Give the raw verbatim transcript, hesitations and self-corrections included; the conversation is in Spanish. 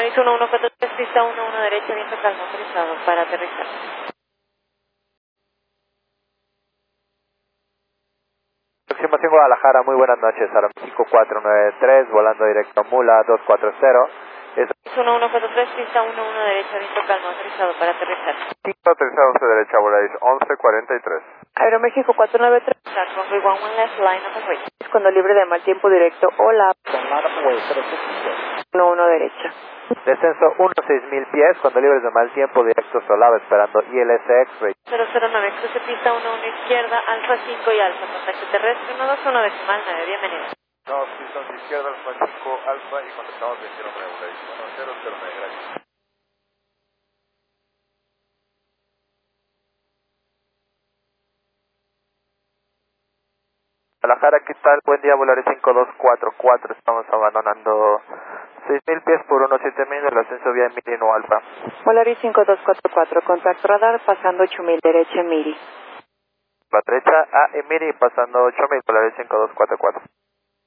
seis uno uno cuatro tres, pista uno uno derecha, viento calmo autorizado para aterrizar. Aproximación Guadalajara, muy buenas noches, Aeroméxico cuatro nueve tres, volando directo a Mula dos cuatro cero. Es seis uno uno cuatro tres, pista uno uno derecha, viento calmo autorizado para aterrizar. cinco aterrizado once derecha, Volaris once cuarenta y tres. Aeroméxico cuatro nueve tres, runway one one left, line up and wait. Cuando libre de mal tiempo directo, hola. uno uno derecha. Descenso uno seis mil pies, cuando libres de mal tiempo, directo Solava, esperando I L S X-Ray. cero cero nueve, cruce pista uno uno izquierda, alfa cinco y alfa, contacto terrestre uno dos uno decimal nueve, bienvenido. No, pistón izquierda, alfa cinco, alfa y contactamos veintiuno nueve, Volaris uno cero cero nueve, gracias. Guadalajara, ¿qué tal? Buen día, Volaris cinco dos cuatro cuatro, estamos abandonando seis mil pies por uno siete mil, el ascenso vía Miri no Alfa. Volaris cinco dos cuatro cuatro, contacto radar pasando ocho mil derecha Miri. La derecha a Emiri pasando ocho mil, Volaris cinco dos cuatro cuatro.